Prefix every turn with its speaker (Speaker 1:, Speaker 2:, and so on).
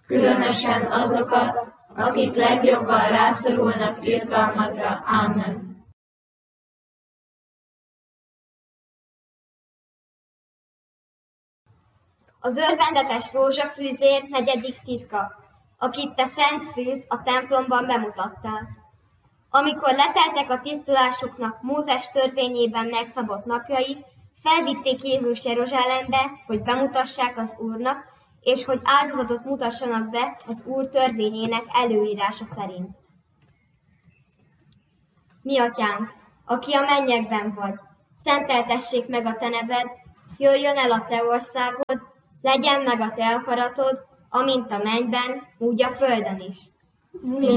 Speaker 1: különösen azokat, akik legjobban rászorulnak irgalmadra. Amen.
Speaker 2: Az örvendetes rózsafűzér 4. titka, akit te Szent Szűz a templomban bemutattál. Amikor leteltek a tisztulásuknak Mózes törvényében megszabott napjai, felvitték Jézus Jeruzsálembe, hogy bemutassák az Úrnak, és hogy áldozatot mutassanak be az Úr törvényének előírása szerint. Mi atyánk, aki a mennyekben vagy, szenteltessék meg a te neved, jöjjön el a te országod, legyen meg a te akaratod, amint a mennyben, úgy a földön is.